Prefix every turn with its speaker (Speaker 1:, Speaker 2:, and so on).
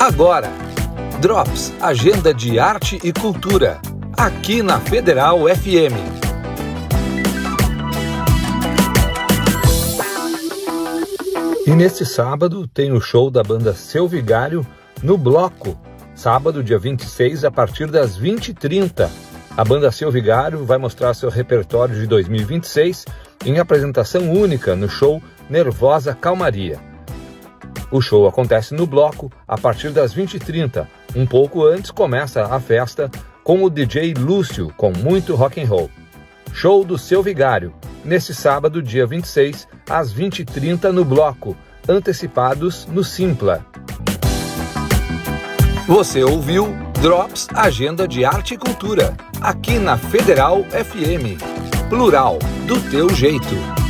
Speaker 1: Agora, Drops, agenda de arte e cultura, aqui na Federal FM. E neste sábado tem o show da banda Seu Vigário no Bloco, sábado, dia 26, a partir das 20h30. A banda Seu Vigário vai mostrar seu repertório de 2026 em apresentação única no show Nervosa Calmaria. O show acontece no Bloco a partir das 20h30. Um pouco antes começa a festa com o DJ Lúcio, com muito rock and roll. Show do Seu Vigário, nesse sábado, dia 26, às 20h30 no Bloco, antecipados no Simpla. Você ouviu Drops, agenda de arte e cultura, aqui na Federal FM. Plural, do teu jeito.